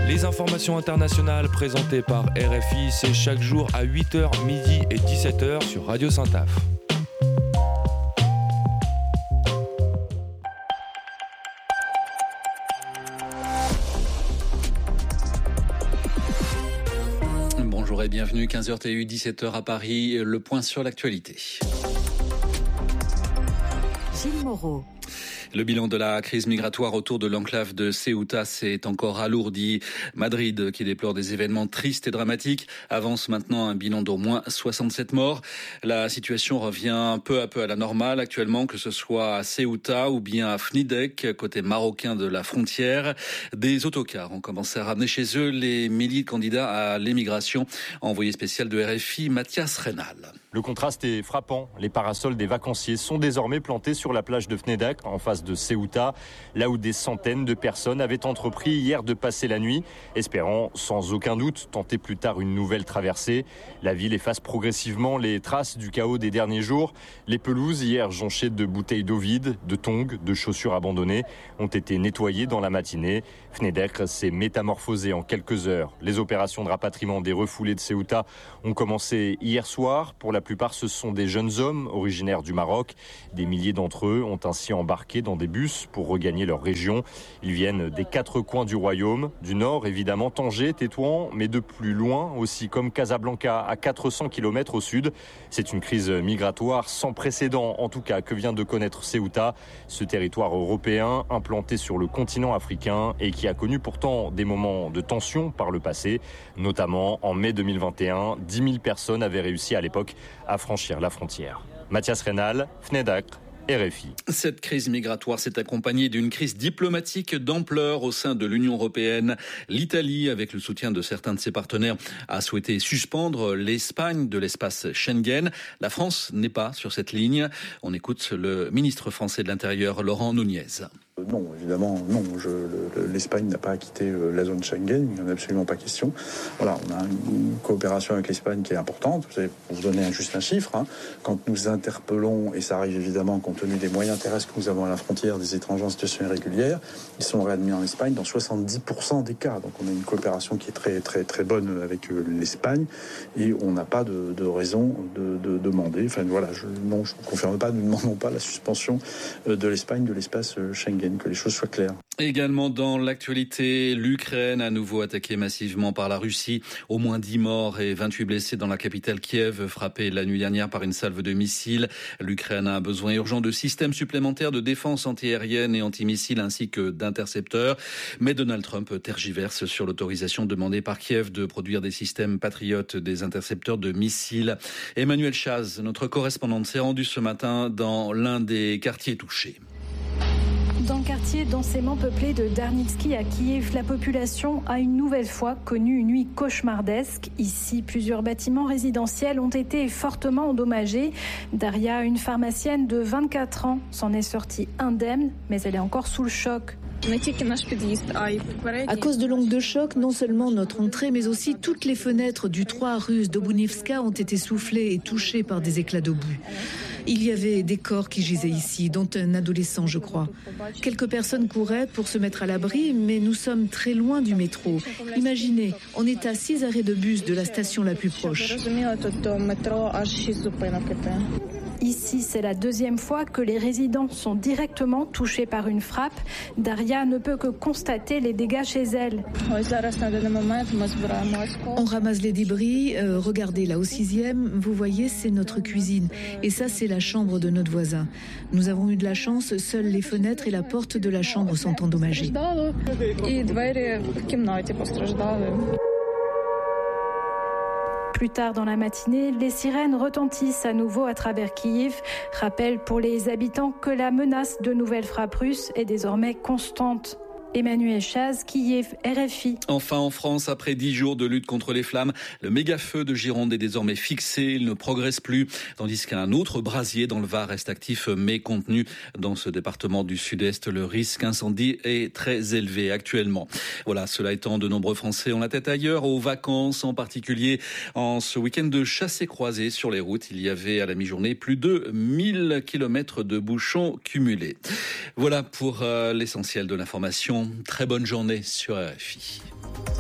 Les informations internationales présentées par RFI, c'est chaque jour à 8h, midi et 17h sur Radio Saint-Af. Bonjour et bienvenue, 15h TU, 17h à Paris, le point sur l'actualité. Gilles Moreau. Le bilan de la crise migratoire autour de l'enclave de Ceuta s'est encore alourdi. Madrid, qui déplore des événements tristes et dramatiques, avance maintenant un bilan d'au moins 67 morts. La situation revient peu à peu à la normale actuellement, que ce soit à Ceuta ou bien à Fnidek, côté marocain de la frontière. Des autocars ont commencé à ramener chez eux les milliers de candidats à l'émigration. Envoyé spécial de RFI, Mathias Reynal. Le contraste est frappant. Les parasols des vacanciers sont désormais plantés sur la plage de Fnidek, en face de Ceuta, là où des centaines de personnes avaient entrepris hier de passer la nuit, espérant sans aucun doute tenter plus tard une nouvelle traversée. La ville efface progressivement les traces du chaos des derniers jours. Les pelouses, hier jonchées de bouteilles d'eau vides, de tongs, de chaussures abandonnées, ont été nettoyées dans la matinée. Fnidek s'est métamorphosé en quelques heures. Les opérations de rapatriement des refoulés de Ceuta ont commencé hier soir. Pour la plupart, ce sont des jeunes hommes originaires du Maroc. Des milliers d'entre eux ont ainsi embarqué dans des bus pour regagner leur région. Ils viennent des quatre coins du royaume. Du nord, évidemment, Tanger, Tétouan, mais de plus loin aussi, comme Casablanca, à 400 km au sud. C'est une crise migratoire sans précédent, en tout cas, que vient de connaître Ceuta, ce territoire européen implanté sur le continent africain et qui a connu pourtant des moments de tension par le passé. Notamment, en mai 2021, 10 000 personnes avaient réussi à l'époque à franchir la frontière. Mathias Reynal, Fnidek, RFI. Cette crise migratoire s'est accompagnée d'une crise diplomatique d'ampleur au sein de l'Union européenne. L'Italie, avec le soutien de certains de ses partenaires, a souhaité suspendre l'Espagne de l'espace Schengen. La France n'est pas sur cette ligne. On écoute le ministre français de l'Intérieur, Laurent Nunez. Non, évidemment, non. L'Espagne n'a pas quitté la zone Schengen, il n'y en a absolument pas question. Voilà, on a une coopération avec l'Espagne qui est importante. Vous savez, pour vous donner juste un chiffre, quand nous interpellons, et ça arrive évidemment compte tenu des moyens terrestres que nous avons à la frontière des étrangers en situation irrégulière, ils sont réadmis en Espagne dans 70% des cas. Donc on a une coopération qui est très, très, très bonne avec l'Espagne et on n'a pas de raison de demander. Enfin voilà, je ne confirme pas, nous ne demandons pas la suspension de l'Espagne de l'espace Schengen. Que les choses soient claires. Également dans l'actualité, l'Ukraine à nouveau attaquée massivement par la Russie. Au moins 10 morts et 28 blessés dans la capitale Kiev, frappée la nuit dernière par une salve de missiles. L'Ukraine a un besoin urgent de systèmes supplémentaires de défense antiaérienne et antimissiles ainsi que d'intercepteurs. Mais Donald Trump tergiverse sur l'autorisation demandée par Kiev de produire des systèmes patriotes, des intercepteurs de missiles. Emmanuel Chaz, notre correspondante, s'est rendue ce matin dans l'un des quartiers touchés. Dans le quartier densément peuplé de Darnitsky à Kiev, la population a une nouvelle fois connu une nuit cauchemardesque. Ici, plusieurs bâtiments résidentiels ont été fortement endommagés. Daria, une pharmacienne de 24 ans, s'en est sortie indemne, mais elle est encore sous le choc. À cause de l'onde de choc, non seulement notre entrée, mais aussi toutes les fenêtres du 3 rue Dobunivska ont été soufflées et touchées par des éclats d'obus. Il y avait des corps qui gisaient ici, dont un adolescent, je crois. Quelques personnes couraient pour se mettre à l'abri, mais nous sommes très loin du métro. Imaginez, on est à 6 arrêts de bus de la station la plus proche. Ici, c'est la deuxième fois que les résidents sont directement touchés par une frappe. Daria ne peut que constater les dégâts chez elle. On ramasse les débris. Regardez, là, au 6e, vous voyez, c'est notre cuisine. Et ça, c'est la chambre de notre voisin. Nous avons eu de la chance, seules les fenêtres et la porte de la chambre sont endommagées. Plus tard dans la matinée, les sirènes retentissent à nouveau à travers Kiev. Rappel pour les habitants que la menace de nouvelles frappes russes est désormais constante. Emmanuel Chaz, Kiev, RFI. Enfin en France, après 10 jours de lutte contre les flammes, le méga-feu de Gironde est désormais fixé, il ne progresse plus, tandis qu'un autre brasier dans le Var reste actif mais contenu. Dans ce département du Sud-Est, le risque incendie est très élevé actuellement. Voilà, cela étant, de nombreux Français ont la tête ailleurs, aux vacances, en particulier en ce week-end de chassé-croisé sur les routes. Il y avait à la mi-journée plus de 1000 km de bouchons cumulés. Voilà pour l'essentiel de l'information. Très bonne journée sur RFI.